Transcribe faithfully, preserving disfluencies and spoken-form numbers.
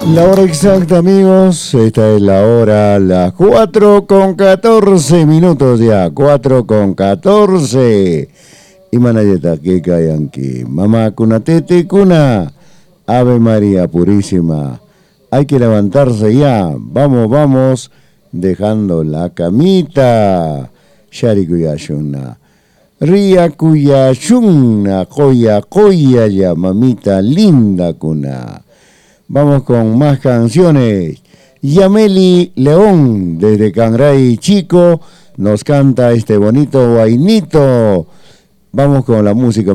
La hora exacta, amigos, esta es la hora, las cuatro con catorce minutos ya, cuatro con catorce. Y manayeta, que cayan aquí. Mamá, cuna, tete, cuna. Ave María Purísima. Hay que levantarse ya. Vamos, vamos, dejando la camita. Sharikuyashuna. Ría Kuyashuna, Koya, Koya, ya, mamita linda, cuna. Vamos con más canciones. Yameli León, desde Cangray Chico, nos canta este bonito guainito. Vamos con la música.